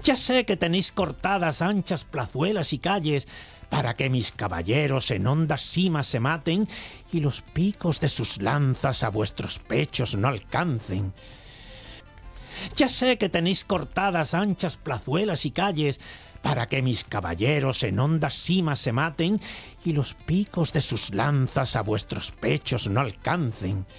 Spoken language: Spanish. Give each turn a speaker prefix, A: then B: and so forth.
A: Ya sé que tenéis cortadas anchas plazuelas y calles para que mis caballeros en hondas cimas se maten y los picos de sus lanzas a vuestros pechos no alcancen. Ya sé que tenéis cortadas anchas plazuelas y calles para que mis caballeros en hondas cimas se maten y los picos de sus lanzas a vuestros pechos no alcancen.